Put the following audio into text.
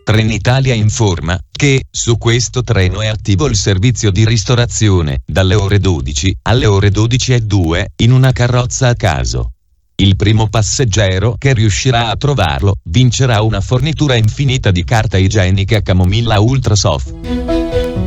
Trenitalia informa che su questo treno è attivo il servizio di ristorazione dalle ore 12 alle ore 12:02 in una carrozza a caso. Il primo passeggero che riuscirà a trovarlo vincerà una fornitura infinita di carta igienica Camomilla Ultra Soft.